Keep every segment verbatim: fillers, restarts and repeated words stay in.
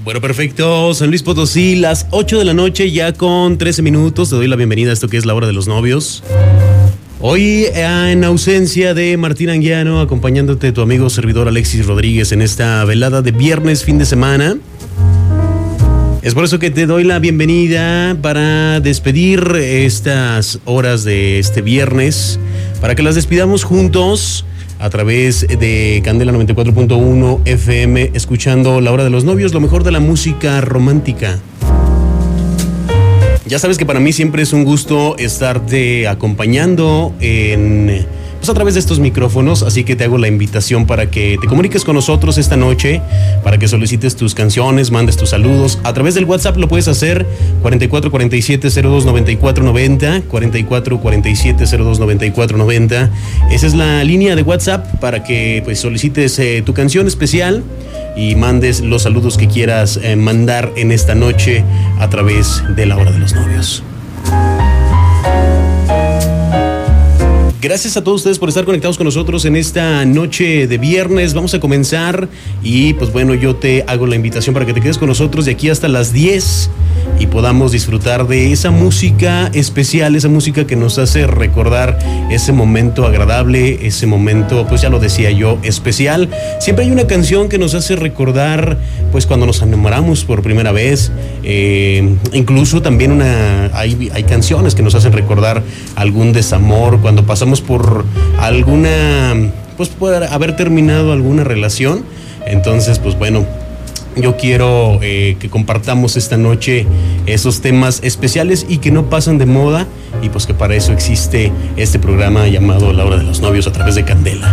Bueno, perfecto. San Luis Potosí, las ocho de la noche, ya con trece minutos. Te doy la bienvenida a esto que es la hora de los novios. Hoy, en ausencia de Martín Anguiano, acompañándote tu amigo servidor Alexis Rodríguez en esta velada de viernes, fin de semana. Es por eso que te doy la bienvenida para despedir estas horas de este viernes, para que las despidamos juntos a través de Candela noventa y cuatro punto uno F M, escuchando La Hora de los Novios, lo mejor de la música romántica. Ya sabes que para mí siempre es un gusto estarte acompañando en, pues a través de estos micrófonos, así que te hago la invitación para que te comuniques con nosotros esta noche, para que solicites tus canciones, mandes tus saludos. A través del WhatsApp lo puedes hacer cuarenta y cuatro cuarenta y siete cero dos noventa y cuatro noventa, cuarenta y cuatro cuarenta y siete cero dos noventa y cuatro noventa. Esa es la línea de WhatsApp para que pues solicites eh, tu canción especial y mandes los saludos que quieras eh, mandar en esta noche a través de La Hora de los Novios. Gracias a todos ustedes por estar conectados con nosotros en esta noche de viernes. Vamos a comenzar y pues bueno, yo te hago la invitación para que te quedes con nosotros de aquí hasta las diez y podamos disfrutar de esa música especial, esa música que nos hace recordar ese momento agradable, ese momento, pues ya lo decía yo, especial. Siempre hay una canción que nos hace recordar pues cuando nos enamoramos por primera vez, eh, incluso también una hay, hay canciones que nos hacen recordar algún desamor, cuando pasamos por alguna, pues por haber terminado alguna relación. Entonces pues bueno, yo quiero eh, que compartamos esta noche esos temas especiales y que no pasan de moda, y pues que para eso existe este programa llamado La Hora de los Novios a través de Candela.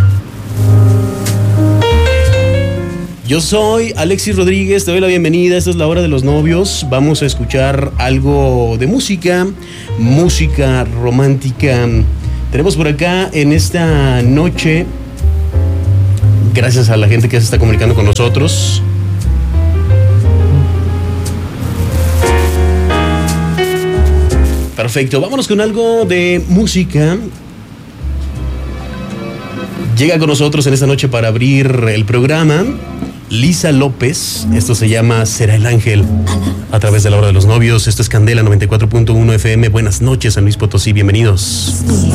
Yo soy Alexis Rodríguez, te doy la bienvenida, esta es La Hora de los Novios. Vamos a escuchar algo de música, música romántica. Tenemos por acá en esta noche, gracias a la gente que se está comunicando con nosotros, perfecto, vámonos con algo de música. Llega con nosotros en esta noche para abrir el programa Lisa López. Esto se llama Será el Ángel, a través de La Hora de los Novios. Esto es Candela noventa y cuatro punto uno F M. Buenas noches, San Luis Potosí, bienvenidos.